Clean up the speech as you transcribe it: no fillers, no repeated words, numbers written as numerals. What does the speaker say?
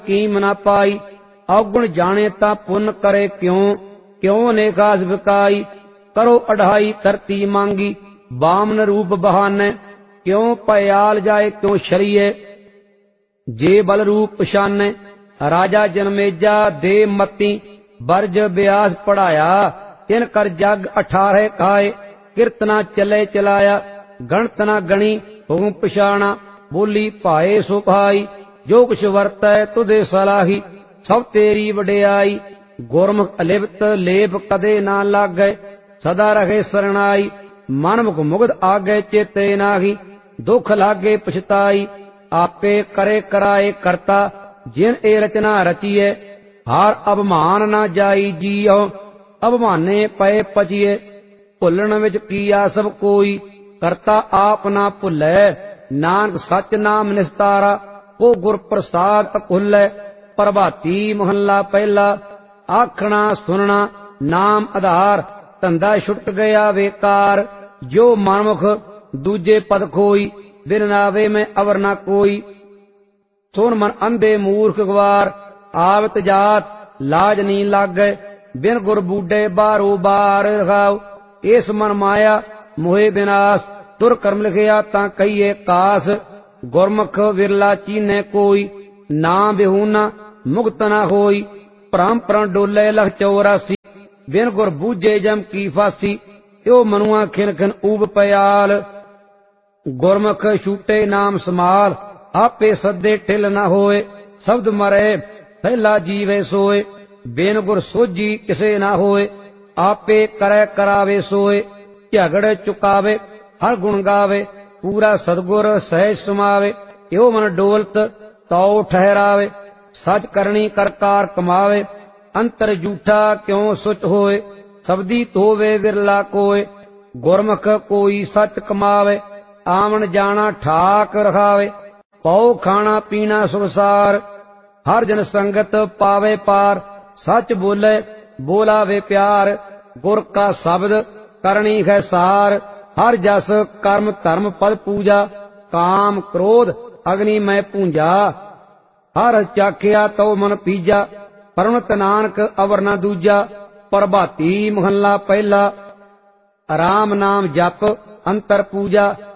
कीम न पाई। अवगुण जाने ता पुण्य करे क्यों, क्यों नेकास बिकाई। करो अढ़ाई धरती मांगी, बामन रूप बहाने। क्यों पयाल जाए क्यों शरीय, जे बल रूप पछाने। राजा जनमेजा दे मती, बरज ब्यास पढ़ाया। तिन कर जग 18 खाए, कीर्तना चले चलाया। गणत न गणी हुकुम पछाणा, बोली भाए सो भाई। जो कुछ वरतै तुदे सलाही, सब तेरी वडियाई। गुरमुख अलिप्त लेप कदे ना लागै, सदा रहे सरणाई। मनमुख मुग्ध आगे चेते नाही, दुख लागे पछताई। आपे करे कराए करता, जिन ए रचना रचिए। हार अभिमान ना जाई जीओ, अभिमाने पए पचिए। भुलण विच कीया सब कोई, करता आप ना भुलै। नानक सच नाम निस्तारा, को गुर प्रसाद अकुलै। प्रभाती महला पहला, आखना सुनना नाम आधार। धंधा छुट गया बेकार, जो मनमुख दूजे पद खोई। बिन नावे में अवर ना कोई, सुन मन अंधे मूर्ख गवार। आवत जात लाज नी लागै, बिन गुर बूढ़े बारो बार रखाओ। इस मन माया मोहे विनाश, तुर कर्म लिखिया ता कहिए कास। गुरमुख विरला चीने कोई, ना बिहूना मुक्त ना होई। भ्रम प्रण डोले लख 84, बिन गुर बूझे जम की फांसी। यो मनुआ खिन खिन ऊब पयाल, गुरमुख छूटे नाम समाल। आपे सदे ठिल न होए, शब्द मरे पहला जीवे सोए। बिन गुर सोझी किसे ना होए, आपे करे करावे सोए। झगड़ चुकावे हर गुण गावे, पूरा सदगुर सहज समावे। यो मन डोलत तो ठहरावे, सच करनी कर कार कमावे। अंतर जूठा क्यों सुच होए, सबदी तोवे विरला कोय। गुरमुख कोई सच कमावे, आवन जाना ठाक रखावे। पौ खाना पीना सुरसार, हर जन संगत पावे पार। सच बोले बोलावे प्यार, गुर का शब्द करनी है सार। हर जस कर्म धर्म पद पूजा, काम क्रोध अग्नि में पूंजा। हर चाखिया तो मन पीजा, परमत नानक अवर न दूजा। प्रभाती महला पहला, राम नाम जप अंतर पूजा।